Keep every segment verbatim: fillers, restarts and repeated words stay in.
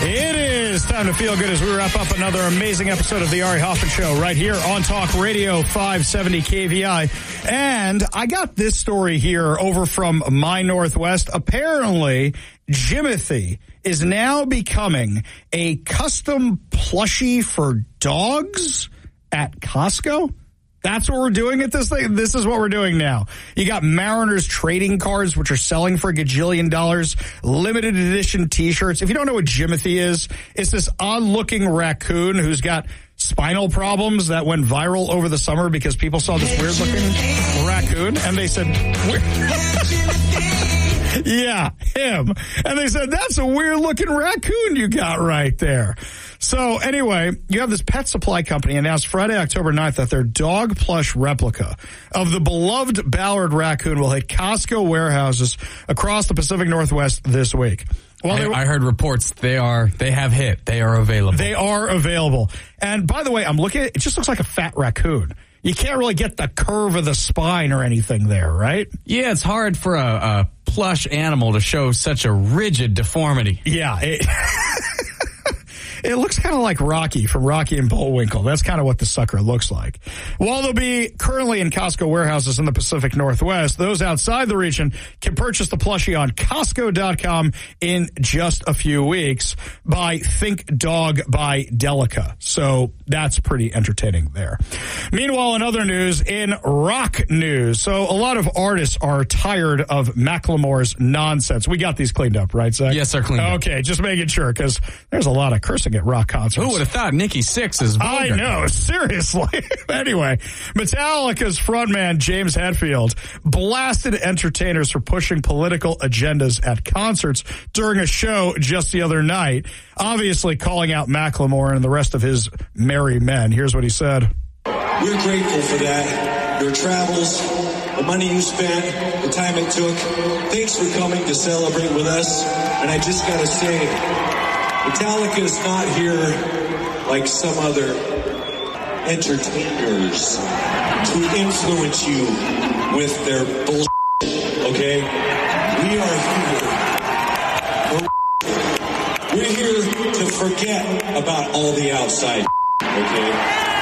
It is time to feel good as we wrap up another amazing episode of the Ari Hoffman Show right here on Talk Radio five seventy K V I. And I got this story here over from My Northwest. Apparently, Jimothy is now becoming a custom plushie for dogs at Costco. That's what we're doing at this thing. This is what we're doing now. You got Mariners trading cards, which are selling for a gajillion dollars. Limited edition T-shirts. If you don't know what Jimothy is, it's this odd-looking raccoon who's got spinal problems that went viral over the summer because people saw this weird-looking raccoon, and they said, yeah, him. And they said, that's a weird-looking raccoon you got right there. So anyway, you have this pet supply company announced Friday, October ninth, that their dog plush replica of the beloved Ballard raccoon will hit Costco warehouses across the Pacific Northwest this week. Well, I, they, I heard reports they are they have hit. They are available. They are available. And by the way, I'm looking at it. It just looks like a fat raccoon. You can't really get the curve of the spine or anything there, right? Yeah, it's hard for a, a plush animal to show such a rigid deformity. Yeah. It, it looks kind of like Rocky from Rocky and Bullwinkle. That's kind of what the sucker looks like. While they'll be currently in Costco warehouses in the Pacific Northwest, those outside the region can purchase the plushie on Costco dot com in just a few weeks by Think Dog by Delica. So that's pretty entertaining there. Meanwhile, in other news, in rock news, so a lot of artists are tired of Macklemore's nonsense. We got these cleaned up, right, Zach? Yes, they're cleaned up. Okay, just making sure, because there's a lot of cursing at rock concerts. Who would have thought Nikki Sixx is vulgar? I know, seriously. Anyway, Metallica's frontman James Hetfield blasted entertainers for pushing political agendas at concerts during a show just the other night, obviously calling out Macklemore and the rest of his merry men. Here's what he said. We're grateful for that. Your travels, the money you spent, the time it took. Thanks for coming to celebrate with us. And I just gotta say, Metallica is not here like some other entertainers to influence you with their bullshit, okay? We are here. We're here to forget about all the outside, okay?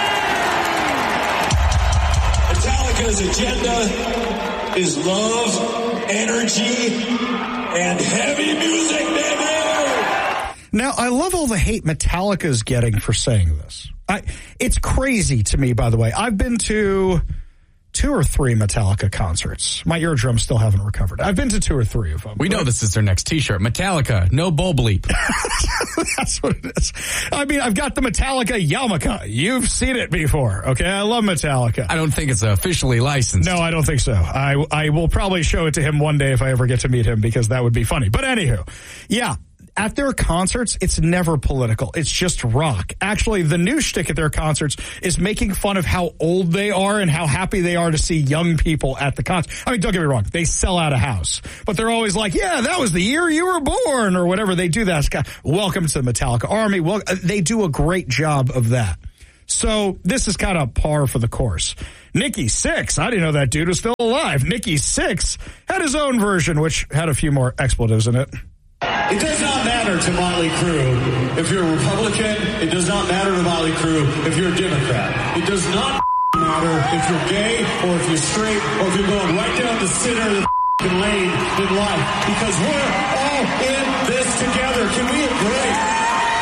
Metallica's agenda is love, energy, and heavy music, baby! Now, I love all the hate Metallica's getting for saying this. I, it's crazy to me, by the way. I've been to two or three Metallica concerts. My eardrums still haven't recovered. I've been to two or three of them. We know this is their next T-shirt. Metallica, no bull bleep. That's what it is. I mean, I've got the Metallica yarmulke. You've seen it before, okay? I love Metallica. I don't think it's officially licensed. No, I don't think so. I, I will probably show it to him one day if I ever get to meet him, because that would be funny. But anywho, yeah. At their concerts, it's never political. It's just rock. Actually, the new shtick at their concerts is making fun of how old they are and how happy they are to see young people at the concert. I mean, don't get me wrong. They sell out a house. But they're always like, yeah, that was the year you were born, or whatever. They do that. Welcome to the Metallica Army. Well, they do a great job of that. So this is kind of par for the course. Nikki Sixx, I didn't know that dude was still alive. Nikki Sixx had his own version, which had a few more expletives in it. It does not matter to Motley Crue if you're a Republican. It does not matter to Motley Crue if you're a Democrat. It does not matter if you're gay or if you're straight or if you're going right down the center of the lane in life, because we're all in this together. Can we agree?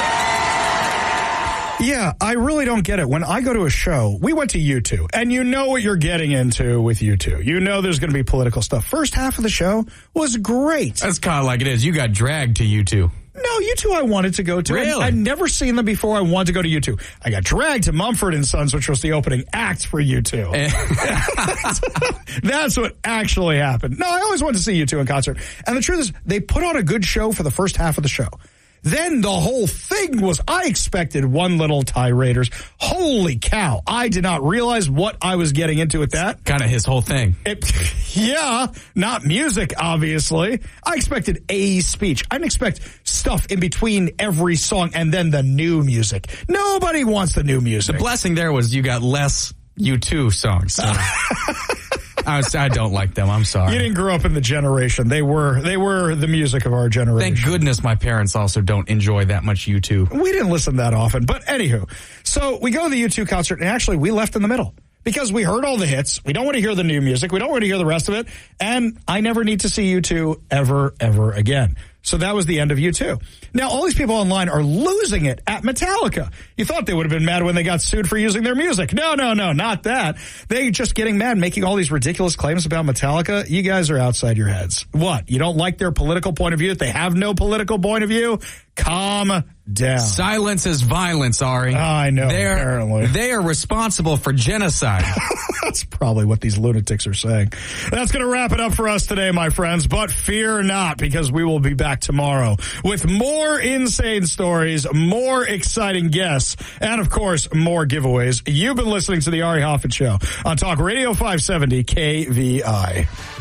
Yeah, I really don't get it. When I go to a show, we went to U two, and you know what you're getting into with U two. You know there's going to be political stuff. First half of the show was great. That's kind of like it is. You got dragged to U two. No, U two I wanted to go to. Really? I'd never seen them before. I wanted to go to U two. I got dragged to Mumford and Sons, which was the opening act for U two. That's what actually happened. No, I always wanted to see U two in concert. And the truth is, they put on a good show for the first half of the show. Then the whole thing was, I expected one little tiraders. Holy cow. I did not realize what I was getting into with that. Kind of his whole thing. It, yeah, not music, obviously. I expected a speech. I didn't expect stuff in between every song and then the new music. Nobody wants the new music. The blessing there was you got less U two songs. So. I, was, I don't like them. I'm sorry. You didn't grow up in the generation. They were they were the music of our generation. Thank goodness my parents also don't enjoy that much U two. We didn't listen that often. But anywho, so we go to the U two concert, and actually we left in the middle. Because we heard all the hits. We don't want to hear the new music. We don't want to hear the rest of it. And I never need to see U two ever, ever again. So that was the end of U two. Now, all these people online are losing it at Metallica. You thought they would have been mad when they got sued for using their music. No, no, no, not that. They just getting mad, making all these ridiculous claims about Metallica. You guys are outside your heads. What? You don't like their political point of view? They have no political point of view? Calm down. Silence is violence, Ari. Oh, I know, They're, apparently. They are responsible for genocide. That's probably what these lunatics are saying. That's going to wrap it up for us today, my friends. But fear not, because we will be back tomorrow with more insane stories, more exciting guests, and, of course, more giveaways. You've been listening to The Ari Hoffman Show on Talk Radio five seventy K V I.